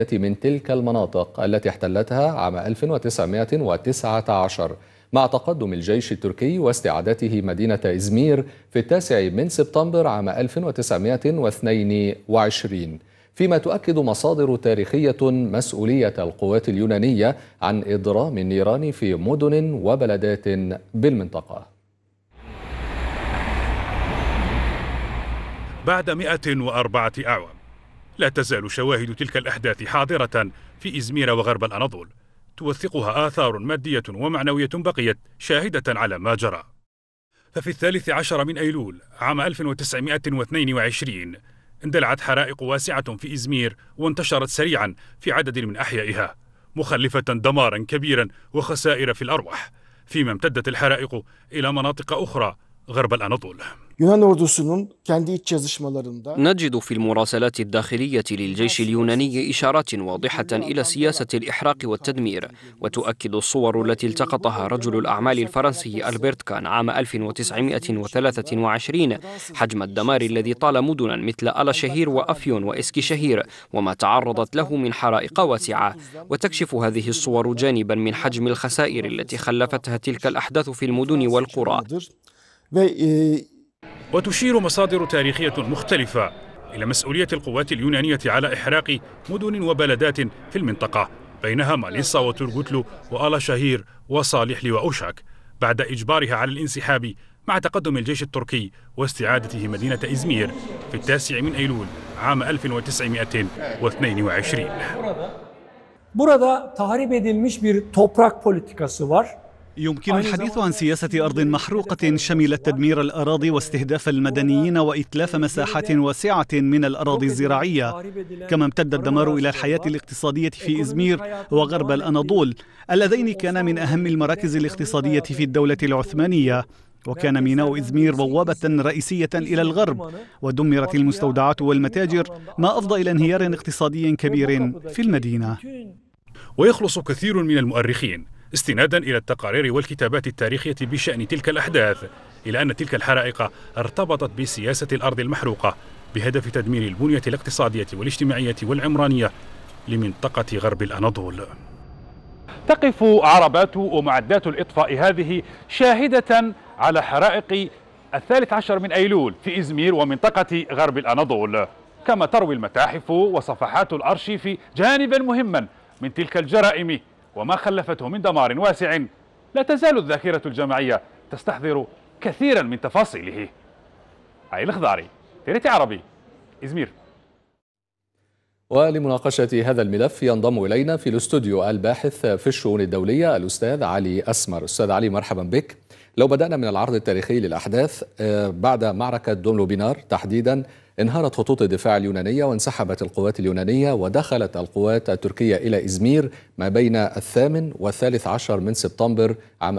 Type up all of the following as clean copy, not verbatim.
من تلك المناطق التي احتلتها عام 1919 مع تقدم الجيش التركي واستعادته مدينة إزمير في 9 سبتمبر عام 1922، فيما تؤكد مصادر تاريخية مسؤولية القوات اليونانية عن إضرام النيران في مدن وبلدات بالمنطقة. بعد 104 أعوام لا تزال شواهد تلك الأحداث حاضرة في إزمير وغرب الأناضول، توثقها آثار مادية ومعنوية بقيت شاهدة على ما جرى. ففي 13 من أيلول عام 1922 اندلعت حرائق واسعة في إزمير وانتشرت سريعا في عدد من أحيائها، مخلفة دمارا كبيرا وخسائر في الأرواح، فيما امتدت الحرائق إلى مناطق أخرى غرب الأناضول. نجد في المراسلات الداخلية للجيش اليوناني إشارات واضحة إلى سياسة الإحراق والتدمير، وتؤكد الصور التي التقطها رجل الأعمال الفرنسي ألبرت كان عام 1923 حجم الدمار الذي طال مدنا مثل ألاشهير وأفيون وإسكيشهير وما تعرضت له من حرائق واسعة، وتكشف هذه الصور جانبا من حجم الخسائر التي خلفتها تلك الأحداث في المدن والقرى. وتشير مصادر تاريخية مختلفة إلى مسؤولية القوات اليونانية على إحراق مدن وبلدات في المنطقة، بينها ماليصا وتورغوتلو وآلاشهير وصالح وأوشاك، بعد إجبارها على الانسحاب مع تقدم الجيش التركي واستعادته مدينة إزمير في 9 من أيلول عام 1922. Burada tahrip edilmiş bir toprak politikası var. يمكن الحديث عن سياسة أرض محروقة شملت تدمير الأراضي واستهداف المدنيين وإتلاف مساحات واسعة من الأراضي الزراعية، كما امتد الدمار إلى الحياة الاقتصادية في إزمير وغرب الأناضول اللذين كانا من أهم المراكز الاقتصادية في الدولة العثمانية، وكان ميناء إزمير بوابة رئيسية إلى الغرب، ودمرت المستودعات والمتاجر ما أفضى إلى انهيار اقتصادي كبير في المدينة. ويخلص كثير من المؤرخين استنادا إلى التقارير والكتابات التاريخية بشأن تلك الأحداث إلى أن تلك الحرائق ارتبطت بسياسة الأرض المحروقة بهدف تدمير البنية الاقتصادية والاجتماعية والعمرانية لمنطقة غرب الأناضول. تقف عربات ومعدات الإطفاء هذه شاهدة على حرائق 13 من أيلول في إزمير ومنطقة غرب الأناضول، كما تروي المتاحف وصفحات الأرشيف جانبا مهما من تلك الجرائم وما خلفته من دمار واسع لا تزال الذاكرة الجماعية تستحضر كثيرا من تفاصيله. علي الخضاري، تيرتي عربي، إزمير. ولمناقشة هذا الملف ينضم إلينا في الاستوديو الباحث في الشؤون الدولية الأستاذ علي أسمر. أستاذ علي، مرحبا بك. لو بدأنا من العرض التاريخي للأحداث، بعد معركة دوملوبينار تحديدا انهارت خطوط الدفاع اليونانية وانسحبت القوات اليونانية ودخلت القوات التركية إلى إزمير ما بين 8 و13 من سبتمبر عام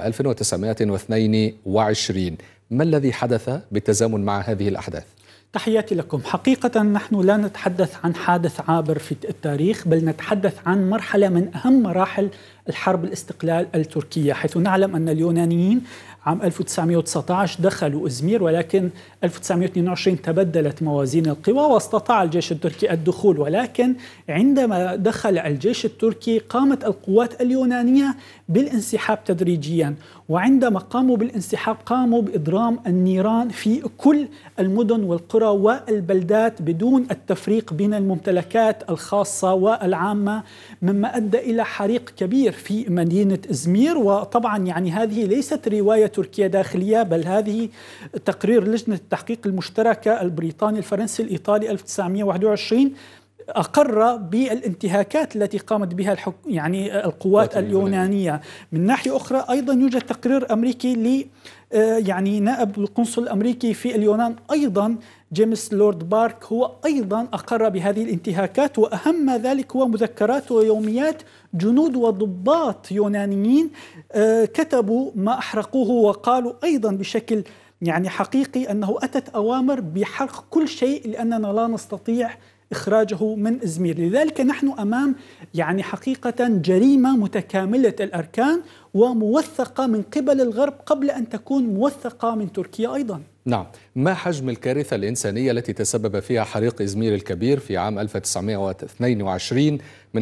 1922. ما الذي حدث بالتزامن مع هذه الأحداث؟ تحياتي لكم. حقيقة نحن لا نتحدث عن حادث عابر في التاريخ، بل نتحدث عن مرحلة من أهم مراحل الحرب الاستقلال التركية، حيث نعلم أن اليونانيين عام 1919 دخلوا إزمير، ولكن 1922 تبدلت موازين القوى واستطاع الجيش التركي الدخول، ولكن عندما دخل الجيش التركي قامت القوات اليونانية بالانسحاب تدريجيا، وعندما قاموا بالانسحاب قاموا بإضرام النيران في كل المدن والقرى والبلدات بدون التفريق بين الممتلكات الخاصة والعامة، مما أدى إلى حريق كبير في مدينة إزمير. وطبعا يعني هذه ليست رواية تركيا داخلية، بل هذه تقرير لجنة التحقيق المشتركة البريطاني الفرنسي الإيطالي 1921 أقر بالانتهاكات التي قامت بها يعني القوات اليونانية. من ناحية أخرى أيضا يوجد تقرير أمريكي يعني نائب القنصل الأمريكي في اليونان أيضا جيمس لورد بارك، هو أيضا أقر بهذه الانتهاكات، وأهم ذلك هو مذكرات ويوميات جنود وضباط يونانيين كتبوا ما أحرقوه، وقالوا أيضا بشكل يعني حقيقي أنه أتت أوامر بحرق كل شيء لأننا لا نستطيع إخراجه من إزمير. لذلك نحن أمام يعني حقيقة جريمة متكاملة الأركان وموثقة من قبل الغرب قبل أن تكون موثقة من تركيا أيضا. نعم، ما حجم الكارثة الإنسانية التي تسبب فيها حريق إزمير الكبير في عام 1922